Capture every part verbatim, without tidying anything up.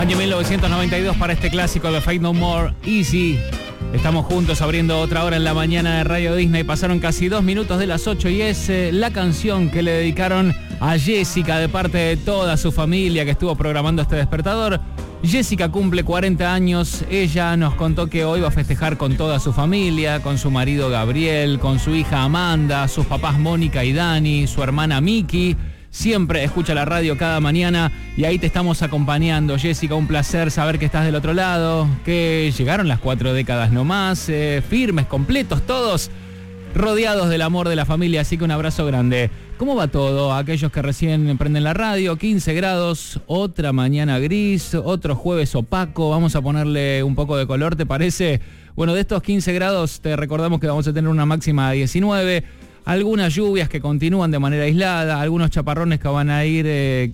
Año mil novecientos noventa y dos para este clásico de Faith No More, Easy. Estamos juntos abriendo otra hora en la mañana de Radio Disney. Pasaron casi dos minutos de las ocho y es eh, la canción que le dedicaron a Jessica de parte de toda su familia que estuvo programando este despertador. Jessica cumple cuarenta años. Ella nos contó que hoy va a festejar con toda su familia, con su marido Gabriel, con su hija Amanda, sus papás Mónica y Dani, su hermana Miki. Siempre escucha la radio cada mañana y ahí te estamos acompañando. Jessica, un placer saber que estás del otro lado, que llegaron las cuatro décadas nomás, eh, firmes, completos todos, rodeados del amor de la familia, así que un abrazo grande. ¿Cómo va todo? Aquellos que recién prenden la radio, quince grados, otra mañana gris, otro jueves opaco, vamos a ponerle un poco de color, ¿te parece? Bueno, de estos quince grados te recordamos que vamos a tener una máxima de diecinueve. Algunas lluvias que continúan de manera aislada, algunos chaparrones que van a ir eh,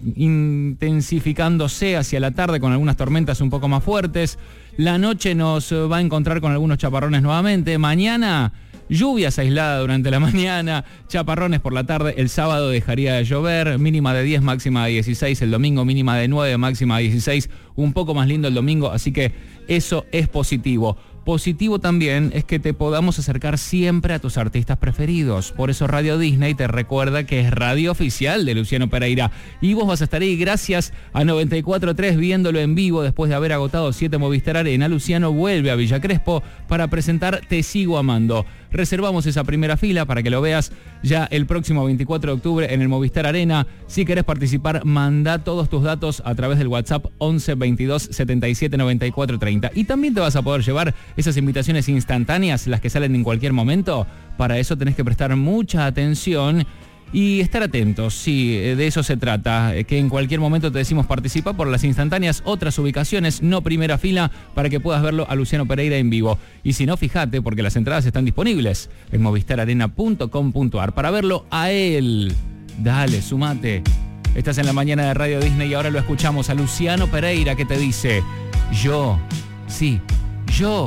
intensificándose hacia la tarde con algunas tormentas un poco más fuertes. La noche nos va a encontrar con algunos chaparrones nuevamente. Mañana, lluvias aisladas durante la mañana, chaparrones por la tarde. El sábado dejaría de llover, mínima de diez, máxima de dieciséis. El domingo mínima de nueve, máxima de dieciséis. Un poco más lindo el domingo, así que eso es positivo. Positivo también es que te podamos acercar siempre a tus artistas preferidos. Por eso Radio Disney te recuerda que es radio oficial de Luciano Pereira. Y vos vas a estar ahí gracias a noventa y cuatro punto tres viéndolo en vivo. Después de haber agotado siete Movistar Arena, Luciano vuelve a Villa Crespo para presentar Te Sigo Amando. Reservamos esa primera fila para que lo veas ya el próximo veinticuatro de octubre en el Movistar Arena. Si querés participar, manda todos tus datos a través del WhatsApp once veintidós setenta y siete noventa y cuatro treinta. Y también te vas a poder llevar esas invitaciones instantáneas, las que salen en cualquier momento. Para eso tenés que prestar mucha atención y estar atentos. Sí, de eso se trata, que en cualquier momento te decimos participa por las instantáneas, otras ubicaciones, no primera fila, para que puedas verlo a Luciano Pereira en vivo. Y si no, fíjate, porque las entradas están disponibles en movistar arena punto com punto ar para verlo a él. Dale, sumate. Estás en la mañana de Radio Disney y ahora lo escuchamos a Luciano Pereira que te dice: yo, sí, yo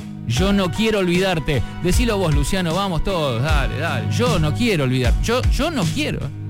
Yo no quiero olvidarte. Decilo vos, Luciano, vamos todos, dale, dale. Yo no quiero olvidar. Yo, yo no quiero.